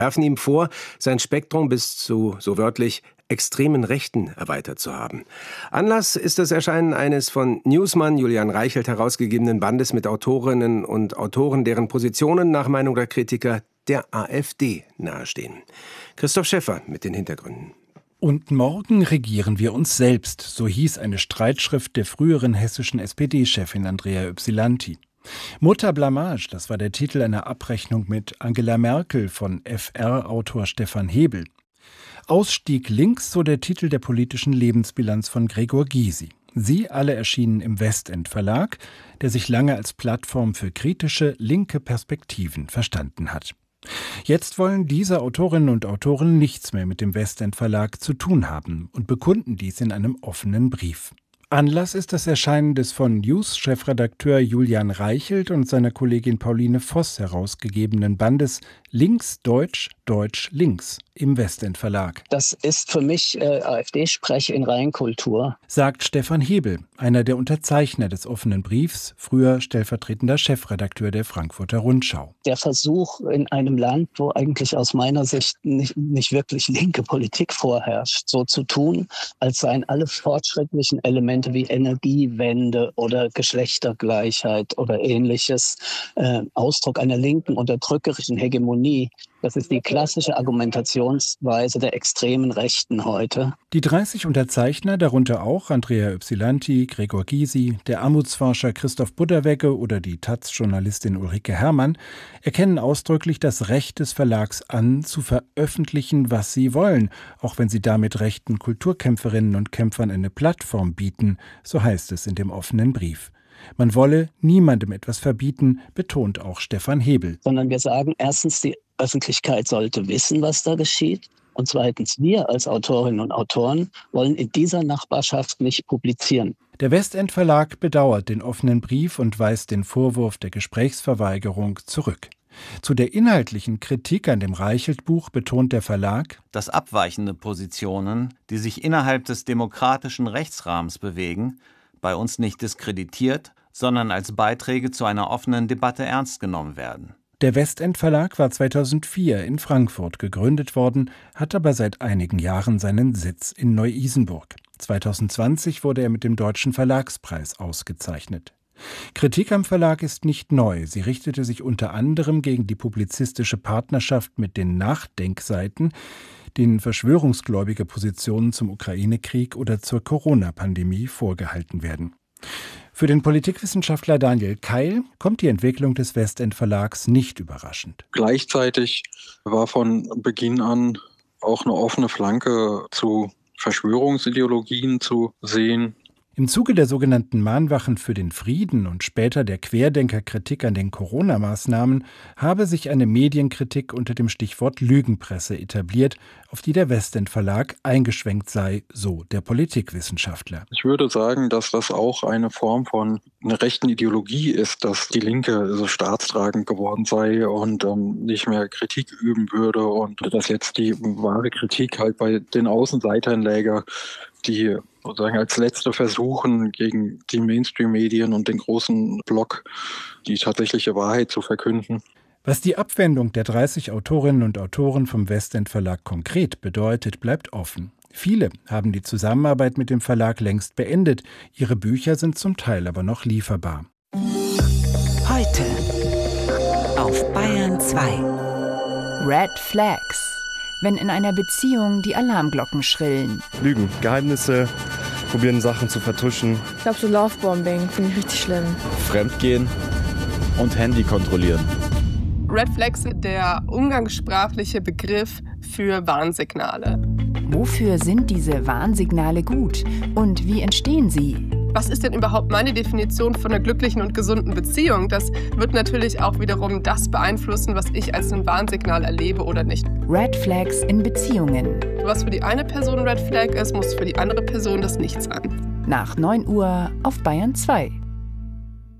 werfen ihm vor, sein Spektrum bis zu, so wörtlich, extremen Rechten erweitert zu haben. Anlass ist das Erscheinen eines von Newsman Julian Reichelt herausgegebenen Bandes mit Autorinnen und Autoren, deren Positionen nach Meinung der Kritiker der AfD nahestehen. Christoph Schäffer mit den Hintergründen. Und morgen regieren wir uns selbst, so hieß eine Streitschrift der früheren hessischen SPD-Chefin Andrea Ypsilanti. Mutterblamage, das war der Titel einer Abrechnung mit Angela Merkel von FR-Autor Stefan Hebel. Ausstieg links, so der Titel der politischen Lebensbilanz von Gregor Gysi. Sie alle erschienen im Westend Verlag, der sich lange als Plattform für kritische, linke Perspektiven verstanden hat. Jetzt wollen diese Autorinnen und Autoren nichts mehr mit dem Westend Verlag zu tun haben und bekunden dies in einem offenen Brief. Anlass ist das Erscheinen des von News-Chefredakteur Julian Reichelt und seiner Kollegin Pauline Voss herausgegebenen Bandes Links, Deutsch, Deutsch, Links im Westend Verlag. Das ist für mich AfD-Sprech in Reinkultur, sagt Stefan Hebel, einer der Unterzeichner des offenen Briefs, früher stellvertretender Chefredakteur der Frankfurter Rundschau. Der Versuch in einem Land, wo eigentlich aus meiner Sicht nicht wirklich linke Politik vorherrscht, so zu tun, als seien alle fortschrittlichen Elemente wie Energiewende oder Geschlechtergleichheit oder ähnliches Ausdruck einer linken unterdrückerischen Hegemonie. Das ist die klassische Argumentationsweise der extremen Rechten heute. Die 30 Unterzeichner, darunter auch Andrea Ypsilanti, Gregor Gysi, der Armutsforscher Christoph Budderwegge oder die taz-Journalistin Ulrike Herrmann, erkennen ausdrücklich das Recht des Verlags an, zu veröffentlichen, was sie wollen, auch wenn sie damit rechten Kulturkämpferinnen und Kämpfern eine Plattform bieten, so heißt es in dem offenen Brief. Man wolle niemandem etwas verbieten, betont auch Stefan Hebel. Sondern wir sagen, erstens, die Öffentlichkeit sollte wissen, was da geschieht. Und zweitens, wir als Autorinnen und Autoren wollen in dieser Nachbarschaft nicht publizieren. Der Westend Verlag bedauert den offenen Brief und weist den Vorwurf der Gesprächsverweigerung zurück. Zu der inhaltlichen Kritik an dem Reichelt-Buch betont der Verlag, dass abweichende Positionen, die sich innerhalb des demokratischen Rechtsrahmens bewegen, bei uns nicht diskreditiert, sondern als Beiträge zu einer offenen Debatte ernst genommen werden. Der Westend Verlag war 2004 in Frankfurt gegründet worden, hat aber seit einigen Jahren seinen Sitz in Neu-Isenburg. 2020 wurde er mit dem Deutschen Verlagspreis ausgezeichnet. Kritik am Verlag ist nicht neu. Sie richtete sich unter anderem gegen die publizistische Partnerschaft mit den Nachdenkseiten, denen verschwörungsgläubige Positionen zum Ukraine-Krieg oder zur Corona-Pandemie vorgehalten werden. Für den Politikwissenschaftler Daniel Keil kommt die Entwicklung des Westend Verlags nicht überraschend. Gleichzeitig war von Beginn an auch eine offene Flanke zu Verschwörungsideologien zu sehen. Im Zuge der sogenannten Mahnwachen für den Frieden und später der Querdenkerkritik an den Corona-Maßnahmen habe sich eine Medienkritik unter dem Stichwort Lügenpresse etabliert, auf die der Westend Verlag eingeschwenkt sei, so der Politikwissenschaftler. Ich würde sagen, dass das auch eine Form von einer rechten Ideologie ist, dass die Linke so staatstragend geworden sei und nicht mehr Kritik üben würde und dass jetzt die wahre Kritik halt bei den Außenseitern läge, die sozusagen als letzte versuchen, gegen die Mainstream-Medien und den großen Block die tatsächliche Wahrheit zu verkünden. Was die Abwendung der 30 Autorinnen und Autoren vom Westend Verlag konkret bedeutet, bleibt offen. Viele haben die Zusammenarbeit mit dem Verlag längst beendet. Ihre Bücher sind zum Teil aber noch lieferbar. Heute auf Bayern 2. Red Flags. Wenn in einer Beziehung die Alarmglocken schrillen. Lügen, Geheimnisse, probieren Sachen zu vertuschen. Ich glaube so Lovebombing finde ich richtig schlimm. Fremdgehen und Handy kontrollieren. Red Flags, der umgangssprachliche Begriff für Warnsignale. Wofür sind diese Warnsignale gut und wie entstehen sie? Was ist denn überhaupt meine Definition von einer glücklichen und gesunden Beziehung? Das wird natürlich auch wiederum das beeinflussen, was ich als ein Warnsignal erlebe oder nicht. Red Flags in Beziehungen. Was für die eine Person Red Flag ist, muss für die andere Person das nicht sein. Nach 9 Uhr auf Bayern 2.